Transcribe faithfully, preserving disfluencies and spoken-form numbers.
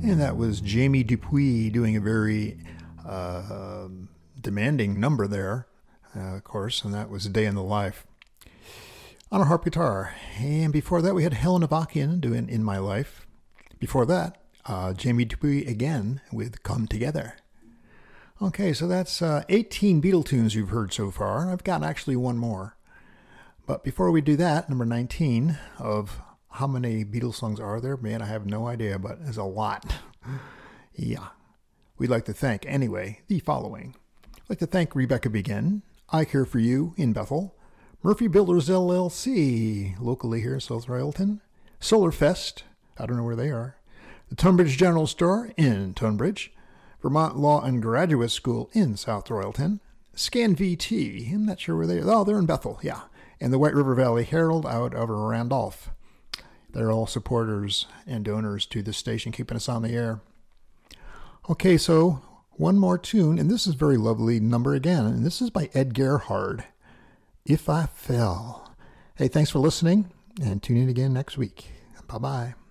And that was Jamie Dupuis doing a very uh, demanding number there, uh, of course, and that was A Day in the Life on a harp guitar. And before that, we had Helen Avakian doing In My Life. Before that, uh, Jamie Dupuis again with Come Together. Okay, so that's uh, eighteen Beatle tunes you've heard so far. I've got actually one more. But before we do that, number nineteen of how many Beatles songs are there? Man, I have no idea, but there's a lot. Yeah. We'd like to thank, anyway, the following. I'd like to thank Rebecca Begin, I Care For You in Bethel, Murphy Builders L L C, locally here in South Royalton, Solar Fest, I don't know where they are, the Tunbridge General Store in Tunbridge, Vermont Law and Graduate School in South Royalton, Scan V T, I'm not sure where they are. Oh, they're in Bethel, yeah, and the White River Valley Herald out of Randolph. They're all supporters and donors to this station, keeping us on the air. Okay, so one more tune, and this is a very lovely number again, and this is by Ed Gerhard, If I Fell. Hey, thanks for listening, and tune in again next week. Bye-bye.